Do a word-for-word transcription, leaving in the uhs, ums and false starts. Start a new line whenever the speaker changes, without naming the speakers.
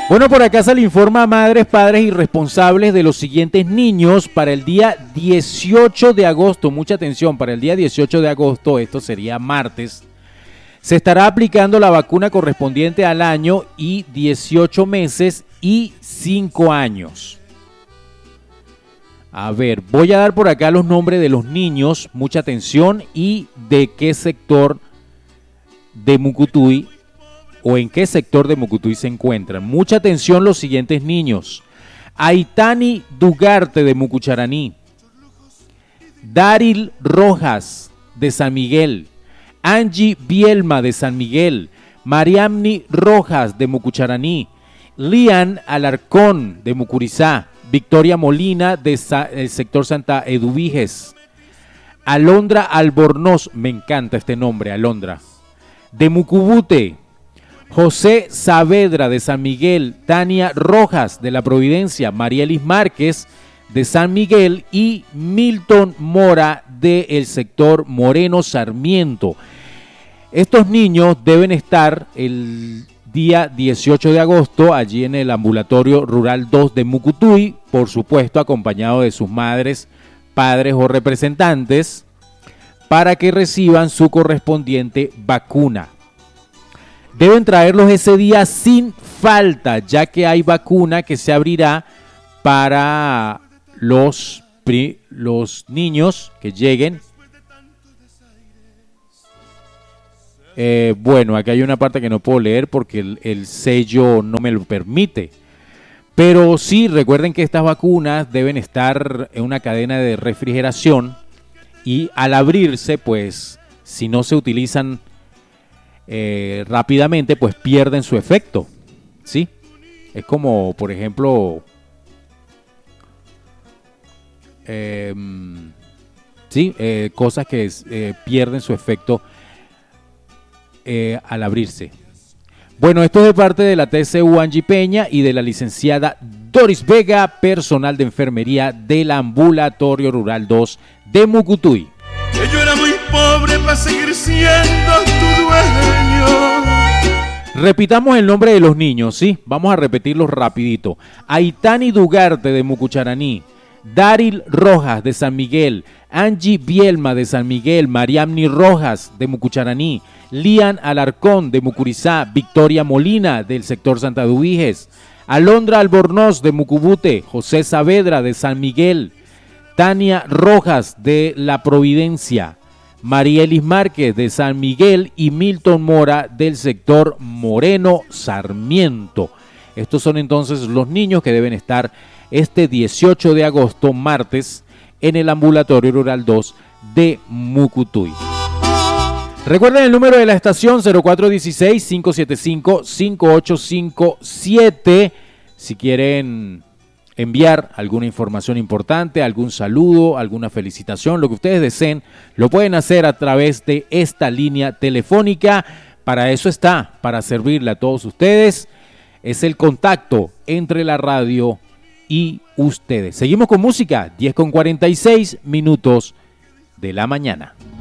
Bueno, por acá se le informa a madres, padres y responsables de los siguientes niños para el día dieciocho de agosto. Mucha atención, para el día dieciocho de agosto, esto sería martes, se estará aplicando la vacuna correspondiente al año y dieciocho meses y cinco años. A ver, voy a dar por acá los nombres de los niños, mucha atención, y de qué sector de Mucutuy o en qué sector de Mucutuy se encuentran. Mucha atención los siguientes niños. Aitani Dugarte de Mucucharaní, Daril Rojas de San Miguel, Angie Bielma de San Miguel, Mariamni Rojas de Mucucharaní, Lian Alarcón de Mucurizá, Victoria Molina del de sector Santa Eduviges, Alondra Albornoz, me encanta este nombre, Alondra, de Mucubute, José Saavedra de San Miguel, Tania Rojas de La Providencia, Marielis Márquez de San Miguel y Milton Mora del sector Moreno Sarmiento. Estos niños deben estar el día dieciocho de agosto allí en el ambulatorio rural dos de Mucutuy, por supuesto acompañado de sus madres, padres o representantes, para que reciban su correspondiente vacuna. Deben traerlos ese día sin falta, ya que hay vacuna que se abrirá para los, los niños que lleguen. Eh, bueno, aquí hay una parte que no puedo leer porque el, el sello no me lo permite. Pero sí, recuerden que estas vacunas deben estar en una cadena de refrigeración y al abrirse, pues, si no se utilizan Eh, rápidamente, pues pierden su efecto, ¿sí? Es como, por ejemplo, eh, sí, eh, cosas que eh, pierden su efecto eh, al abrirse. Bueno, esto es de parte de la T C U Angie Peña y de la licenciada Doris Vega, personal de enfermería del ambulatorio rural dos de Mucutuy.
Que yo era muy pobre para seguir siendo tu dueño.
Repitamos el nombre de los niños, ¿sí? Vamos a repetirlos rapidito. Aitani Dugarte de Mucucharaní, Daril Rojas de San Miguel, Angie Bielma de San Miguel, Mariamni Rojas de Mucucharaní, Lian Alarcón de Mucurizá, Victoria Molina del sector Santa Eduviges, Alondra Albornoz de Mucubute, José Saavedra de San Miguel, Tania Rojas de La Providencia, Marielis Márquez de San Miguel y Milton Mora del sector Moreno Sarmiento. Estos son entonces los niños que deben estar este dieciocho de agosto, martes, en el ambulatorio rural dos de Mucutuy. Recuerden el número de la estación cero cuatro uno seis, cinco siete cinco, cinco ocho cinco siete si quieren enviar alguna información importante, algún saludo, alguna felicitación, lo que ustedes deseen, lo pueden hacer a través de esta línea telefónica. Para eso está, para servirle a todos ustedes. Es el contacto entre la radio y ustedes. Seguimos con música, diez con cuarenta y seis minutos de la mañana.